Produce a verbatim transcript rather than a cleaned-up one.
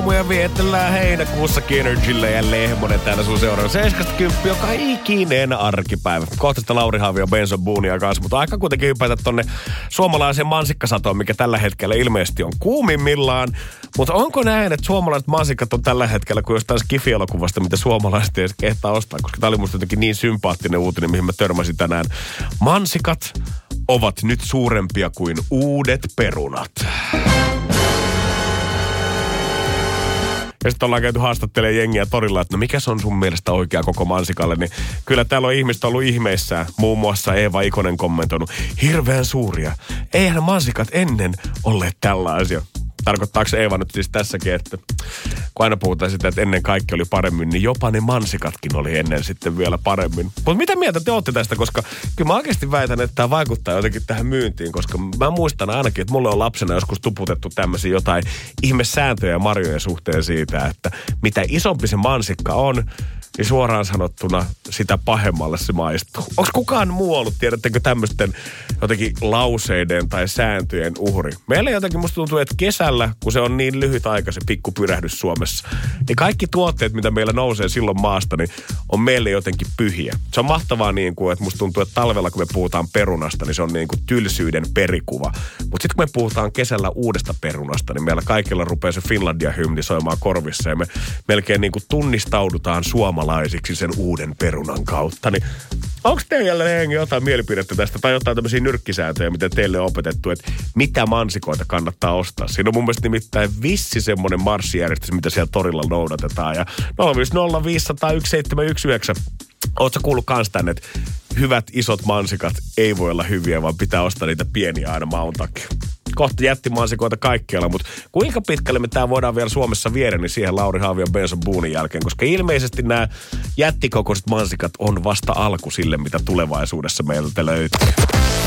aamuja vietellään heinäkuussakin Energylle ja Lehmonen täällä sun seuraava seitsemästä kymppiä, joka ikinen arkipäivä. Kohta sitä Lauri Haavia Benson Boonia kanssa, mutta aika kuitenkin hypätä tonne suomalaiseen mansikkasatoon, mikä tällä hetkellä ilmeisesti on kuumimmillaan. Mutta onko näin, että suomalaiset mansikat on tällä hetkellä kuin jostain Skifi-elokuvasta, mitä suomalaiset edes kehtaa ostaa, koska tää oli musta jotenkin niin sympaattinen uutinen, mihin mä törmäsin tänään. Mansikat ovat nyt suurempia kuin uudet perunat. Ja sitten ollaan käyty haastattelemaan jengiä torilla, että no mikä se on sun mielestä oikea koko mansikalle, niin kyllä täällä on ihmistä ollut ihmeissään. Muun muassa Eeva Ikonen kommentoinut, hirveän suuria. Eihän mansikat ennen olleet tällaisia. Tarkoittaako Eeva nyt siis tässäkin, että kun aina puhutaan sitä, että ennen kaikki oli paremmin, niin jopa ne mansikatkin oli ennen sitten vielä paremmin. Mutta mitä mieltä te olette tästä, koska kyllä mä oikeasti väitän, että tämä vaikuttaa jotenkin tähän myyntiin, koska mä muistan ainakin, että mulle on lapsena joskus tuputettu tämmöisiä jotain ihmesääntöjä marjojen suhteen siitä, että mitä isompi se mansikka on, niin suoraan sanottuna sitä pahemmalle se maistuu. Onko kukaan muu ollut, tiedättekö, tämmöisten jotenkin lauseiden tai sääntöjen uhri? Meillä jotenkin musta tuntuu, että kesällä, kun se on niin lyhyt aika se pikkupyrähdys Suomessa, niin kaikki tuotteet, mitä meillä nousee silloin maasta, niin on meille jotenkin pyhiä. Se on mahtavaa niin kuin, että musta tuntuu, että talvella kun me puhutaan perunasta, niin se on niin kuin tylsyyden perikuva. Mutta sitten kun me puhutaan kesällä uudesta perunasta, niin meillä kaikilla rupeaa se Finlandia-hymni soimaan korvissa ja me melkein niin kuin tunnistaudutaan suomalaisiksi sen uuden perunan kautta. Niin onko teillä hengi jotain mielipidettä tästä tai jotain tämmöisiä nyrkkisääntöjä, mitä teille on opetettu, että mitä mansikoita kannattaa ostaa? Siinä on mun mielestä nimittäin vissi semmoinen marssijärjestys, mitä siellä torilla noudatetaan. Ja nolla viisi nolla viisi nolla nolla yksi seitsemän yksi yhdeksän. Ootko kuullut kans tänne, että hyvät isot mansikat ei voi olla hyviä, vaan pitää ostaa niitä pieniä aina maun takia. Kohta jättimansikoita kaikkialla, mutta kuinka pitkälle me tää voidaan vielä Suomessa viedä, niin siihen Lauri Haavian Benson Boonin jälkeen, koska ilmeisesti nämä jättikokoiset mansikat on vasta alku sille, mitä tulevaisuudessa meiltä löytyy.